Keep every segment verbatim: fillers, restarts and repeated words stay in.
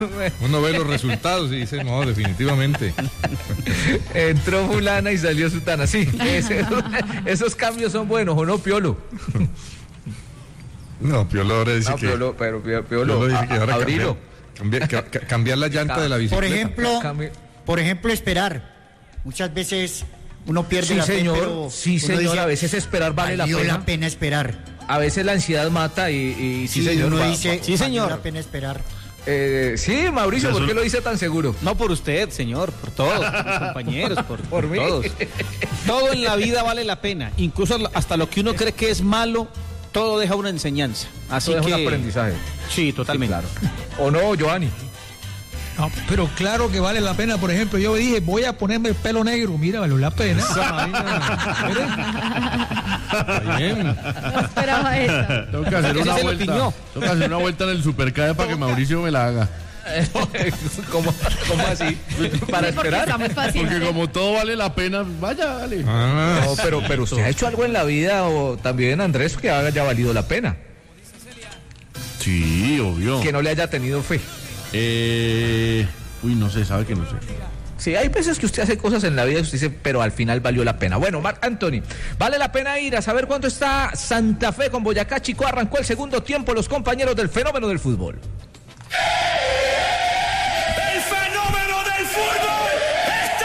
Uno ve los resultados y dice, no, definitivamente. Entró fulana y salió sutana. Sí, ese, esos cambios son buenos, ¿o no, Piolo? No, Piolo ahora dice no, que... Piolo, pero Piolo, Piolo dice que ahora abrilo. Cambiar, cambiar, cambiar la llanta de la bicicleta. Por ejemplo, por ejemplo, esperar. Muchas veces uno pierde sí, la señor, fe, pero sí, señor, dice, a veces esperar vale la pena. Valió la pena esperar. A veces la ansiedad mata y, y sí, sí, señor. Uno va, dice, va. sí, señor. Valió la pena esperar. Eh, sí, Mauricio, ¿por qué lo dice tan seguro? No por usted, señor, por todos, por mis compañeros, por, por, por mí. todos. Todo en la vida vale la pena, incluso hasta lo que uno cree que es malo, todo deja una enseñanza. Así todo que... deja un aprendizaje. Sí, totalmente. Sí, claro. ¿O no, Giovanni? No, pero claro que vale la pena. Por ejemplo, yo dije, voy a ponerme el pelo negro. Mira, valió la pena. Bien. No esperaba eso. Tengo que hacer una vuelta. Tengo que hacer una vuelta en el Supercade para que Mauricio me la haga. ¿Cómo, ¿Cómo así? ¿Para sí, porque esperar? Porque como todo vale la pena, vaya, dale. Ah, no, pero, pero usted ha hecho algo en la vida, o también, Andrés, que haya valido la pena. Sí, obvio. Que no le haya tenido fe. Eh, uy, no sé, sabe que no sé. Sí, hay veces que usted hace cosas en la vida y usted dice, pero al final valió la pena. Bueno, Marc Anthony, vale la pena ir a saber cuánto está Santa Fe con Boyacá Chico. Arrancó el segundo tiempo los compañeros del fenómeno del fútbol. ¡El fenómeno del fútbol está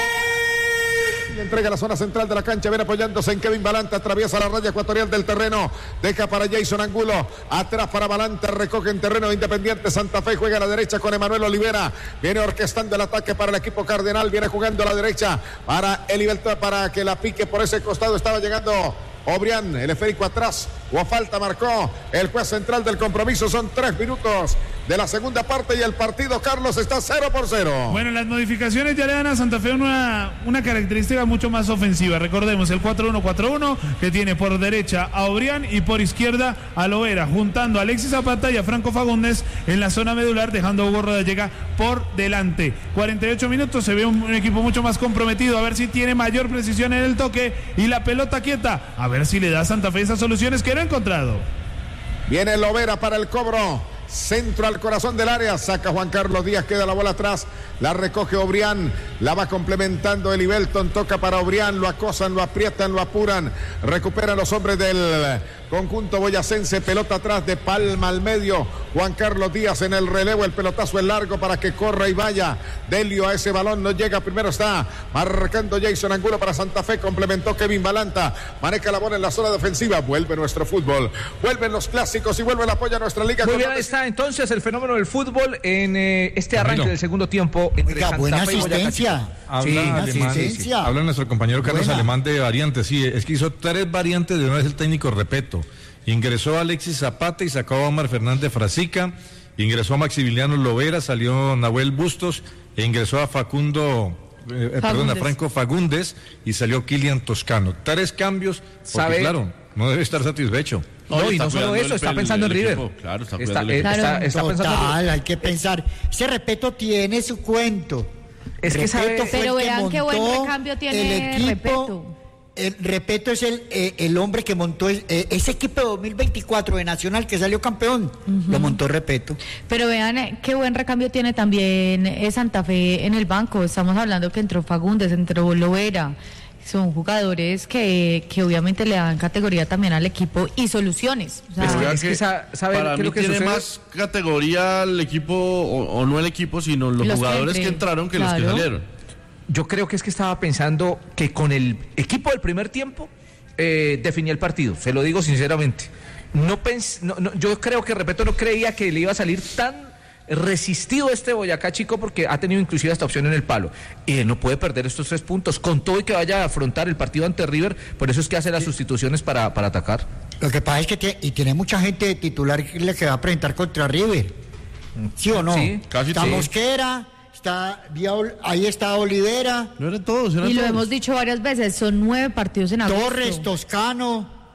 aquí! Entrega la zona central de la cancha, viene apoyándose en Kevin Balanta, atraviesa la raya ecuatorial del terreno, deja para Jason Angulo, atrás para Balanta, recoge en terreno Independiente Santa Fe, juega a la derecha con Emanuel Olivera, viene orquestando el ataque para el equipo cardenal, viene jugando a la derecha para Eliberto, para que la pique por ese costado, estaba llegando Obrián, el esférico atrás, o a falta marcó el juez central del compromiso. Son tres minutos de la segunda parte y el partido, Carlos, está cero por cero. Bueno, las modificaciones ya le dan a Santa Fe una, una característica mucho más ofensiva. Recordemos el cuatro uno cuatro uno que tiene por derecha a Obrián y por izquierda a Lovera, juntando a Alexis Zapata y a Franco Fagundes en la zona medular, dejando a Hugo Rodallega por delante. cuarenta y ocho minutos, se ve un, un equipo mucho más comprometido, a ver si tiene mayor precisión en el toque y la pelota quieta, a ver si le da a Santa Fe esas soluciones que no ha encontrado. Viene Lovera para el cobro, centro al corazón del área, saca Juan Carlos Díaz, queda la bola atrás, la recoge Obrián, la va complementando Eli Belton, toca para Obrián, lo acosan, lo aprietan, lo apuran, recuperan los hombres del conjunto boyacense, pelota atrás de Palma al medio, Juan Carlos Díaz en el relevo, el pelotazo es largo para que corra y vaya Delio a ese balón, no llega, primero está marcando Jason Angulo para Santa Fe, complementó Kevin Balanta, maneja la bola en la zona defensiva, vuelve nuestro fútbol, vuelven los clásicos y vuelve el apoyo a nuestra liga. Muy bien, ahí está entonces el fenómeno del fútbol en eh, este arranque Camilo. del segundo tiempo entre Oiga, Santa buena Fe y asistencia. Habla, sí, alemán, asistencia. habla nuestro compañero Carlos Buena. Alemán de variantes. Sí, es que hizo tres variantes de una vez el técnico, repito. Ingresó a Alexis Zapata y sacó a Omar Fernández Frasica. Ingresó a Maximiliano Lovera, salió Nahuel Bustos. E ingresó a Facundo, eh, perdón, a Franco Fagundes y salió Kilian Toscano. Tres cambios, porque ¿Sabe? Claro, no debe estar satisfecho. No, no y no solo eso, está pensando en River. Equipo. Claro, está está, cuidando eh, el equipo. está, está Total, pensando en hay que pensar. Ese Repeto tiene su cuento. Es que Repeto sabe- fue Pero el que vean qué buen montó recambio tiene el equipo. Repeto. El Repeto es el, eh, el hombre que montó el, eh, ese equipo de dos mil veinticuatro de Nacional que salió campeón. Uh-huh. Lo montó Repeto. Pero vean eh, qué buen recambio tiene también eh, Santa Fe en el banco. Estamos hablando que entró Fagundes, entró Lovera. Son jugadores que, que obviamente le dan categoría también al equipo y soluciones. O sea, Es que, es que sa- ¿sabe para qué es mí lo que tiene sucede? más categoría el equipo, o, o no el equipo, sino los, Los que jugadores que, entren, entraron que claro. los que salieron. Yo creo que es que estaba pensando que con el equipo del primer tiempo eh, definía el partido, se lo digo sinceramente. No pens no, no, yo creo que, repito, no creía que le iba a salir tan resistido este Boyacá Chico, porque ha tenido inclusive esta opción en el palo. Y él no puede perder estos tres puntos, con todo y que vaya a afrontar el partido ante River, por eso es que hace las sustituciones para, para atacar. Lo que pasa es que tiene, y tiene mucha gente de titular que le que va a presentar contra River. ¿Sí o no? Sí, casi está sí. Mosquera, está, ahí está Olivera. No eran todos, eran y lo todos. hemos dicho varias veces, son nueve partidos en agosto. Torres, Toscano.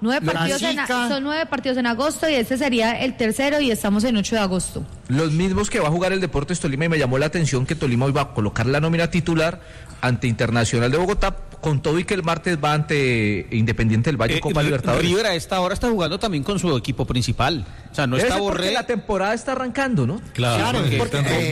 Nueve partidos en, son nueve partidos en agosto y este sería el tercero y estamos en ocho de agosto. Los mismos que va a jugar el Deportes Tolima, y me llamó la atención que Tolima hoy va a colocar la nómina titular ante Internacional de Bogotá, con todo y que el martes va ante Independiente del Valle, eh, Copa Libertadores. River a esta hora está jugando también con su equipo principal. O sea, no Debe está ser porque Borré. la temporada está arrancando, ¿no? Claro, Claro, porque porque, están- eh,